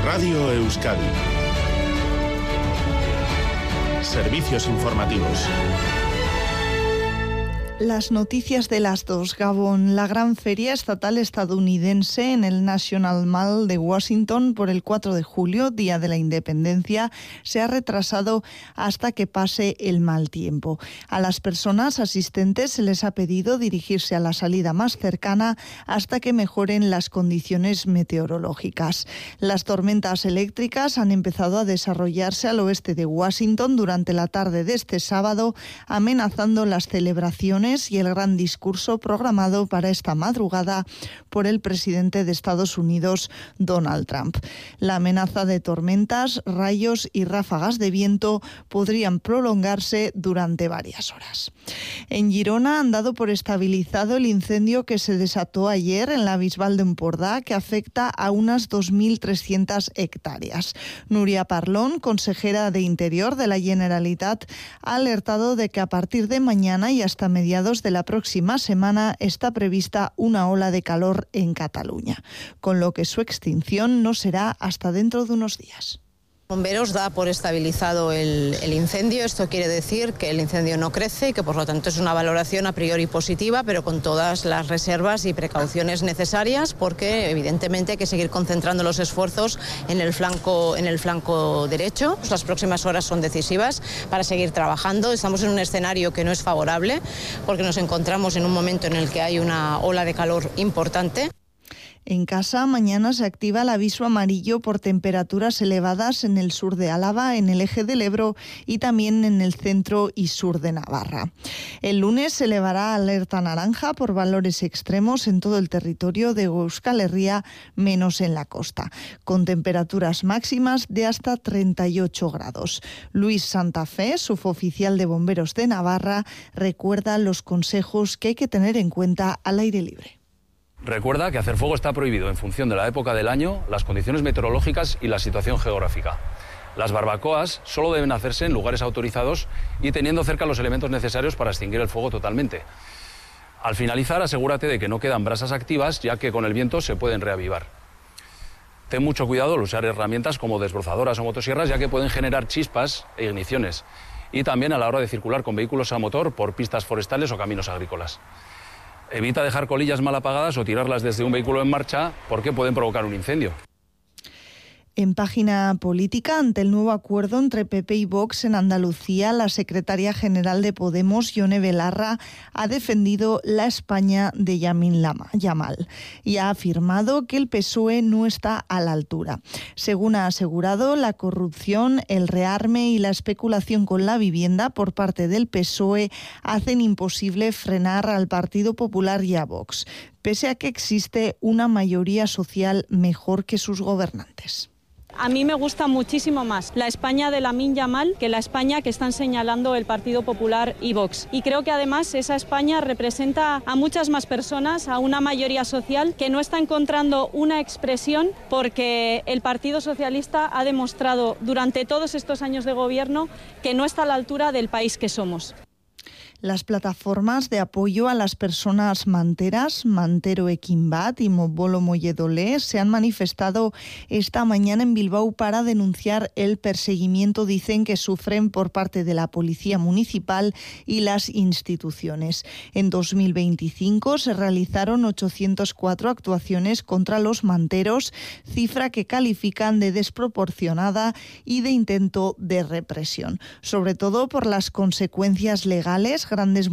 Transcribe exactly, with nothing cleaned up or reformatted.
Radio Euskadi. Servicios informativos. Las noticias de las dos. Gabón, la gran feria estatal estadounidense en el National Mall de Washington por el cuatro de julio, Día de la Independencia, se ha retrasado hasta que pase el mal tiempo. A las personas asistentes se les ha pedido dirigirse a la salida más cercana hasta que mejoren las condiciones meteorológicas. Las tormentas eléctricas han empezado a desarrollarse al oeste de Washington durante la tarde de este sábado, amenazando las celebraciones y el gran discurso programado para esta madrugada por el presidente de Estados Unidos, Donald Trump. La amenaza de tormentas, rayos y ráfagas de viento podrían prolongarse durante varias horas. En Girona han dado por estabilizado el incendio que se desató ayer en la Bisbal de Empordà, que afecta a unas dos mil trescientas hectáreas. Núria Parlón, consejera de Interior de la Generalitat, ha alertado de que a partir de mañana y hasta mediados de la próxima semana está prevista una ola de calor en Cataluña, con lo que su extinción no será hasta dentro de unos días. Bomberos da por estabilizado el, el incendio. Esto quiere decir que el incendio no crece y que por lo tanto es una valoración a priori positiva, pero con todas las reservas y precauciones necesarias, porque evidentemente hay que seguir concentrando los esfuerzos en el flanco, en el flanco derecho. Las próximas horas son decisivas para seguir trabajando. Estamos en un escenario que no es favorable porque nos encontramos en un momento en el que hay una ola de calor importante. En Casa, mañana se activa el aviso amarillo por temperaturas elevadas en el sur de Álava, en el eje del Ebro y también en el centro y sur de Navarra. El lunes se elevará alerta naranja por valores extremos en todo el territorio de Euskal Herria, menos en la costa, con temperaturas máximas de hasta treinta y ocho grados. Luis Santa Fe, suboficial de Bomberos de Navarra, recuerda los consejos que hay que tener en cuenta al aire libre. Recuerda que hacer fuego está prohibido en función de la época del año, las condiciones meteorológicas y la situación geográfica. Las barbacoas solo deben hacerse en lugares autorizados y teniendo cerca los elementos necesarios para extinguir el fuego totalmente. Al finalizar, asegúrate de que no quedan brasas activas, ya que con el viento se pueden reavivar. Ten mucho cuidado al usar herramientas como desbrozadoras o motosierras, ya que pueden generar chispas e igniciones. Y también a la hora de circular con vehículos a motor por pistas forestales o caminos agrícolas. Evita dejar colillas mal apagadas o tirarlas desde un vehículo en marcha porque pueden provocar un incendio. En página política, ante el nuevo acuerdo entre P P y Vox en Andalucía, la secretaria general de Podemos, Yone Belarra, ha defendido la España de Yamin Yamal y ha afirmado que el P S O E no está a la altura. Según ha asegurado, la corrupción, el rearme y la especulación con la vivienda por parte del P S O E hacen imposible frenar al Partido Popular y a Vox, pese a que existe una mayoría social mejor que sus gobernantes. A mí me gusta muchísimo más la España de Lamine Yamal que la España que están señalando el Partido Popular y Vox. Y creo que además esa España representa a muchas más personas, a una mayoría social que no está encontrando una expresión porque el Partido Socialista ha demostrado durante todos estos años de gobierno que no está a la altura del país que somos. Las plataformas de apoyo a las personas manteras, Mantero Ekinbat y Mobolo Molledolé, se han manifestado esta mañana en Bilbao para denunciar el perseguimiento, dicen, que sufren por parte de la Policía Municipal y las instituciones. En dos mil veinticinco se realizaron ochocientas cuatro actuaciones contra los manteros, cifra que califican de desproporcionada y de intento de represión, sobre todo por las consecuencias legales, grandes